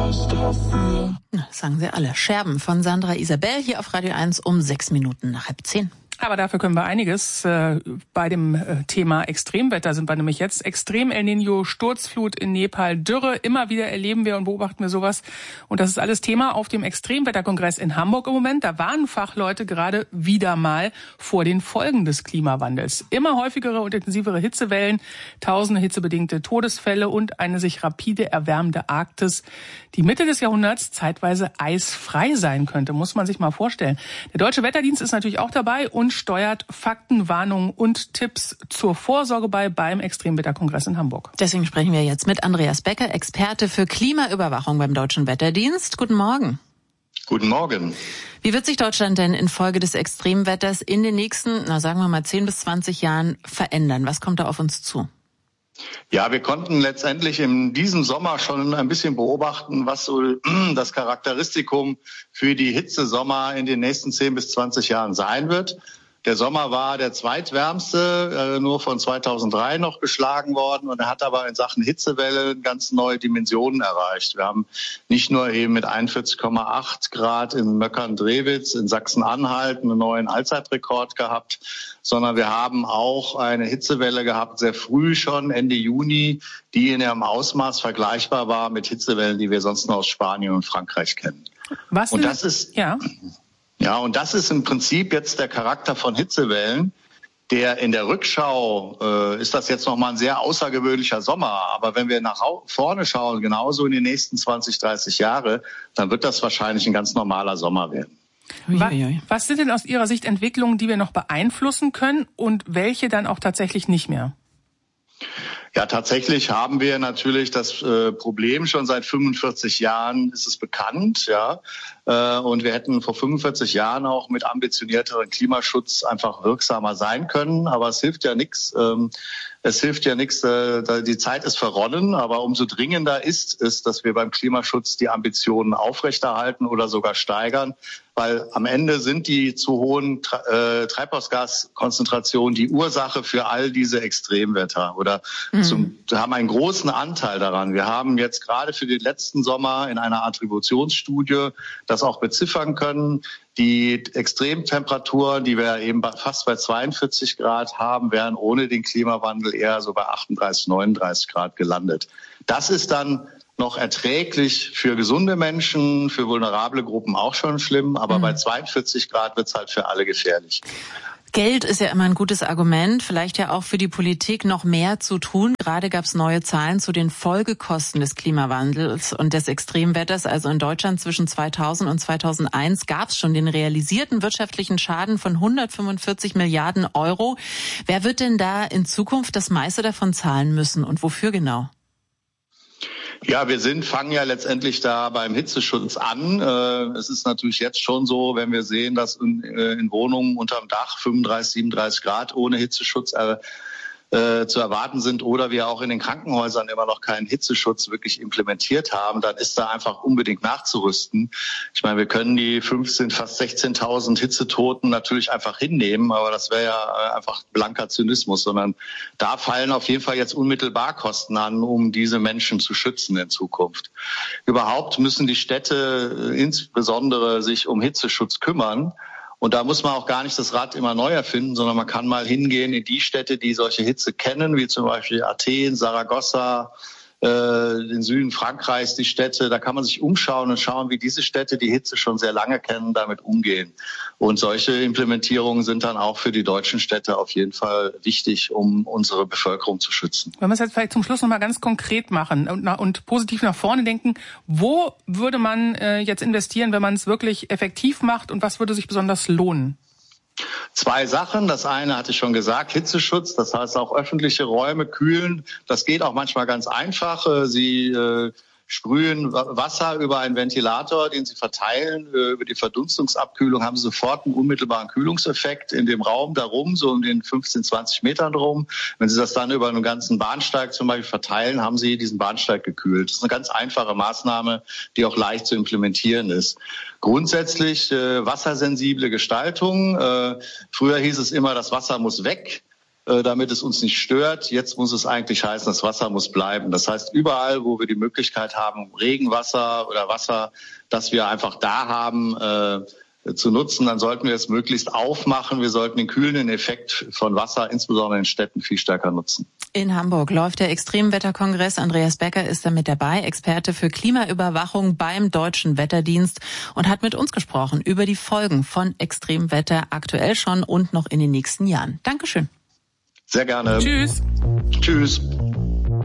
Sagen sie alle. Scherben von Sandra Isabel hier auf Radio 1 um 9:06. Aber dafür können wir einiges. Bei dem Thema Extremwetter sind wir nämlich jetzt. Extrem El Niño, Sturzflut in Nepal, Dürre. Immer wieder erleben wir und beobachten wir sowas. Und das ist alles Thema auf dem Extremwetterkongress in Hamburg im Moment. Da warnen Fachleute gerade wieder mal vor den Folgen des Klimawandels. Immer häufigere und intensivere Hitzewellen, tausende hitzebedingte Todesfälle und eine sich rapide erwärmende Arktis, die Mitte des Jahrhunderts zeitweise eisfrei sein könnte. Muss man sich mal vorstellen. Der Deutsche Wetterdienst ist natürlich auch dabei und steuert Fakten, Warnungen und Tipps zur Vorsorge beim Extremwetterkongress in Hamburg. Deswegen sprechen wir jetzt mit Andreas Becker, Experte für Klimaüberwachung beim Deutschen Wetterdienst. Guten Morgen. Guten Morgen. Wie wird sich Deutschland denn infolge des Extremwetters in den nächsten, sagen wir mal 10 bis 20 Jahren verändern? Was kommt da auf uns zu? Ja, wir konnten letztendlich in diesem Sommer schon ein bisschen beobachten, was so das Charakteristikum für die Hitzesommer in den nächsten 10 bis 20 Jahren sein wird. Der Sommer war der zweitwärmste, nur von 2003 noch geschlagen worden, und er hat aber in Sachen Hitzewelle ganz neue Dimensionen erreicht. Wir haben nicht nur eben mit 41,8 Grad in Möckern-Drewitz in Sachsen-Anhalt einen neuen Allzeitrekord gehabt, sondern wir haben auch eine Hitzewelle gehabt, sehr früh schon, Ende Juni, die in ihrem Ausmaß vergleichbar war mit Hitzewellen, die wir sonst nur aus Spanien und Frankreich kennen. Und das ist... Ja, und das ist im Prinzip jetzt der Charakter von Hitzewellen. Der in der Rückschau ist das jetzt nochmal ein sehr außergewöhnlicher Sommer. Aber wenn wir nach vorne schauen, genauso in den nächsten 20, 30 Jahre, dann wird das wahrscheinlich ein ganz normaler Sommer werden. Was sind denn aus Ihrer Sicht Entwicklungen, die wir noch beeinflussen können und welche dann auch tatsächlich nicht mehr? Ja, tatsächlich haben wir natürlich das Problem schon seit 45 Jahren, ist es bekannt, ja. Und wir hätten vor 45 Jahren auch mit ambitionierteren Klimaschutz einfach wirksamer sein können. Aber es hilft ja nichts. Die Zeit ist verronnen. Aber umso dringender ist es, dass wir beim Klimaschutz die Ambitionen aufrechterhalten oder sogar steigern. Weil am Ende sind die zu hohen Treibhausgaskonzentrationen die Ursache für all diese Extremwetter oder haben einen großen Anteil daran. Wir haben jetzt gerade für den letzten Sommer in einer Attributionsstudie das auch beziffern können. Die Extremtemperaturen, die wir eben fast bei 42 Grad haben, wären ohne den Klimawandel eher so bei 38, 39 Grad gelandet. Das ist dann noch erträglich für gesunde Menschen, für vulnerable Gruppen auch schon schlimm, aber bei 42 Grad wird's halt für alle gefährlich. Geld ist ja immer ein gutes Argument, vielleicht ja auch für die Politik noch mehr zu tun. Gerade gab es neue Zahlen zu den Folgekosten des Klimawandels und des Extremwetters. Also in Deutschland zwischen 2000 und 2001 gab es schon den realisierten wirtschaftlichen Schaden von 145 Milliarden Euro. Wer wird denn da in Zukunft das meiste davon zahlen müssen und wofür genau? Ja, wir fangen ja letztendlich da beim Hitzeschutz an. Es ist natürlich jetzt schon so, wenn wir sehen, dass in Wohnungen unterm Dach 35, 37 Grad ohne Hitzeschutz zu erwarten sind oder wir auch in den Krankenhäusern immer noch keinen Hitzeschutz wirklich implementiert haben, dann ist da einfach unbedingt nachzurüsten. Ich meine, wir können die 15, fast 16.000 Hitzetoten natürlich einfach hinnehmen, aber das wäre ja einfach blanker Zynismus, sondern da fallen auf jeden Fall jetzt unmittelbar Kosten an, um diese Menschen zu schützen in Zukunft. Überhaupt müssen die Städte insbesondere sich um Hitzeschutz kümmern. Und da muss man auch gar nicht das Rad immer neu erfinden, sondern man kann mal hingehen in die Städte, die solche Hitze kennen, wie zum Beispiel Athen, Saragossa, den Süden Frankreichs, die Städte. Da kann man sich umschauen und schauen, wie diese Städte die Hitze schon sehr lange kennen, damit umgehen. Und solche Implementierungen sind dann auch für die deutschen Städte auf jeden Fall wichtig, um unsere Bevölkerung zu schützen. Wenn wir es jetzt vielleicht zum Schluss noch mal ganz konkret machen und positiv nach vorne denken, wo würde man jetzt investieren, wenn man es wirklich effektiv macht und was würde sich besonders lohnen? Zwei Sachen. Das eine hatte ich schon gesagt, Hitzeschutz, das heißt auch öffentliche Räume kühlen. Das geht auch manchmal ganz einfach. Sie sprühen Wasser über einen Ventilator, den Sie verteilen. Über die Verdunstungsabkühlung haben Sie sofort einen unmittelbaren Kühlungseffekt in dem Raum darum, so um den 15, 20 Metern rum. Wenn Sie das dann über einen ganzen Bahnsteig zum Beispiel verteilen, haben Sie diesen Bahnsteig gekühlt. Das ist eine ganz einfache Maßnahme, die auch leicht zu implementieren ist. Grundsätzlich wassersensible Gestaltung. Früher hieß es immer, das Wasser muss weg. damit es uns nicht stört. Jetzt muss es eigentlich heißen, das Wasser muss bleiben. Das heißt, überall, wo wir die Möglichkeit haben, Regenwasser oder Wasser, das wir einfach da haben, zu nutzen, dann sollten wir es möglichst aufmachen. Wir sollten den kühlenden Effekt von Wasser, insbesondere in Städten, viel stärker nutzen. In Hamburg läuft der Extremwetterkongress. Andreas Becker ist da mit dabei, Experte für Klimaüberwachung beim Deutschen Wetterdienst und hat mit uns gesprochen über die Folgen von Extremwetter aktuell schon und noch in den nächsten Jahren. Dankeschön. Sehr gerne. Tschüss. Tschüss.